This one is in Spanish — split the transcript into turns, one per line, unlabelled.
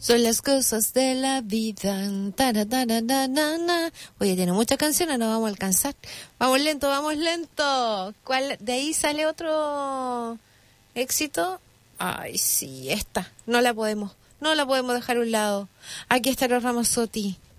Son las cosas de la vida. Oye, tiene muchas canciones, no vamos a alcanzar. Vamos lento, vamos lento. ¿Cuál? ¿De ahí sale otro éxito? Ay, sí, esta. No la podemos dejar a un lado. Aquí está los Ramazzotti.